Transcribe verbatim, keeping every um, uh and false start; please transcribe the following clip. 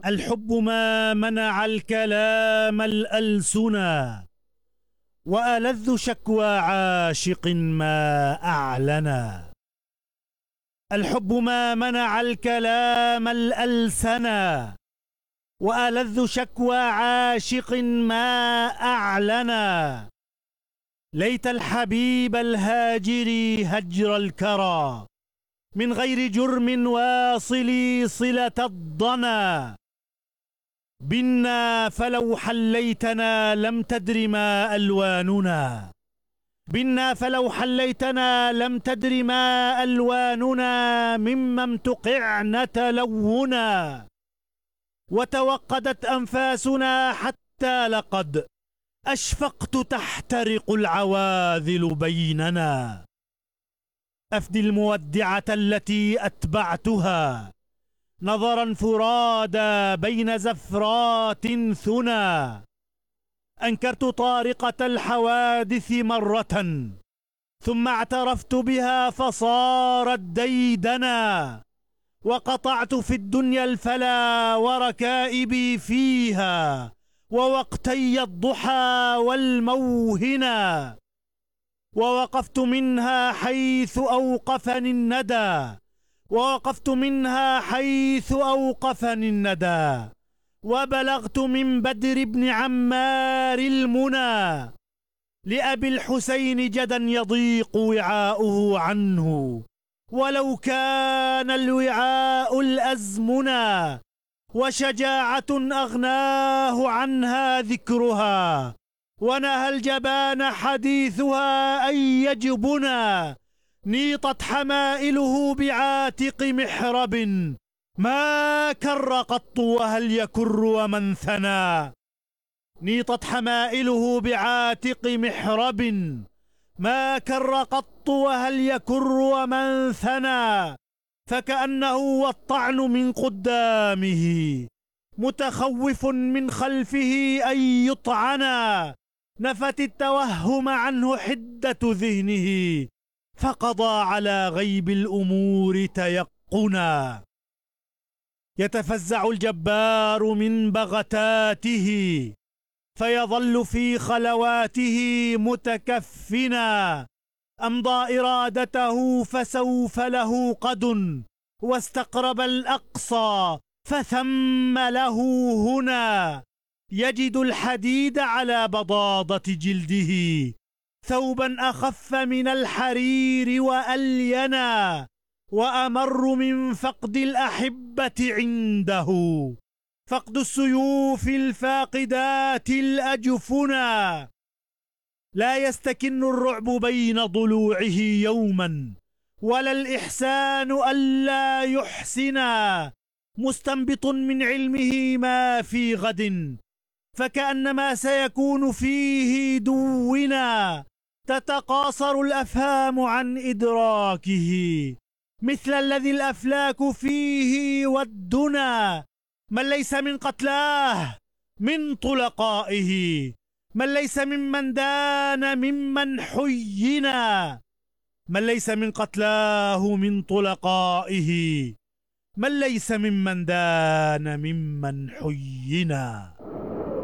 الحب ما منع الكلام الألسنا، وألذ شكوى عاشق ما أعلنا. الحب ما منع الكلام الألسنا، وألذ شكوى عاشق ما أعلنا. ليت الحبيب الهاجر هجر الكرى، من غير جرم واصلي صلة الضنا. بنا فلو حليتنا لم تدر ما ألواننا، بنا فلو حليتنا لم تدر ما ألواننا. مما امتقعن تلونا، وتوقدت أنفاسنا حتى لقد أشفقت تحترق العواذل بيننا. أفدي المودعة التي أتبعتها نظرا فرادا بين زفرات ثنا. أنكرت طارقة الحوادث مرة، ثم اعترفت بها فصارت ديدنا. وقطعت في الدنيا الفلا وركائبي فيها، ووقتي الضحى والموهنا. ووقفت منها حيث أوقفني الندى، ووقفت منها حيث أوقفني الندى. وبلغت من بدر بن عمار المنى، لأبي الحسين جدا يضيق وعاؤه عنه، ولو كان الوعاء الأزمنا. وشجاعة أغناه عنها ذكرها، ونهى الجبان حديثها أن يجبنا. نيطت حمائله بعاتق محرب، ما كر قط وهل يكر ومن ثنى. نيطت حمائله بعاتق محرب، ما كر قط وهل يكر ومن ثنى. فكأنه والطعن من قدامه، متخوف من خلفه أن يطعنا. نفت التوهم عنه حدة ذهنه، فقضى على غيب الأمور تيقنا. يتفزع الجبار من بغتاته، فيظل في خلواته متكفنا. أمضى إرادته فسوف له قد، واستقرب الأقصى فثم له هنا. يجد الحديد على بضاضة جلده، ثوبا أخف من الحرير وألينا. وأمر من فقد الأحبة عنده، فقد السيوف الفاقدات الأجفنا. لا يستكن الرعب بين ضلوعه يوما، ولا الإحسان ألا يحسنا. مستنبط من علمه ما في غد، فكأنما سيكون فيه دونا. تتقاصر الأفهام عن إدراكه، مثل الذي الأفلاك فيه والدنا. من ليس من قتلاه من طلقائه، من ليس ممن دان ممن حينا. من ليس من قتلاه من طلقائه، من ليس ممن دان ممن حينا.